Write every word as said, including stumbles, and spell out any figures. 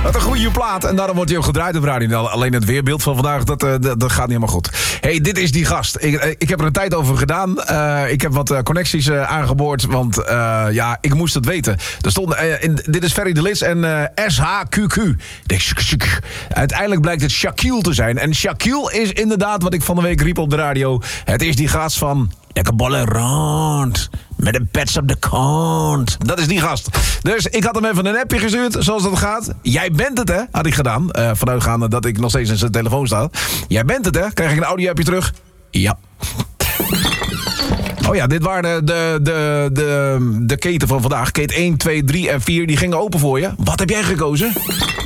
Wat een goede plaat. En daarom wordt hij ook gedraaid op radio. Alleen het weerbeeld van vandaag, dat, uh, dat, dat gaat niet helemaal goed. Hey, dit is die gast. Ik, ik heb er een tijd over gedaan. Uh, ik heb wat uh, connecties uh, aangeboord. Want uh, ja, ik moest het weten. Er stond, uh, in, dit is Ferry de Lis en uh, S H Q Q. Uiteindelijk blijkt het Shaquille te zijn. En Shaquille is inderdaad wat ik van de week riep op de radio. Het is die gast van... Lekker ballen rond. Met een pets op de kont. Dat is die gast. Dus ik had hem even een appje gestuurd, zoals dat gaat. Jij bent het, hè? Had ik gedaan. Uh, vanuitgaande dat ik nog steeds in zijn telefoon sta. Jij bent het, hè? Krijg ik een audio-appje terug? Ja. Oh ja, dit waren de, de, de, de keten van vandaag. Kate één, twee, drie en vier. Die gingen open voor je. Wat heb jij gekozen?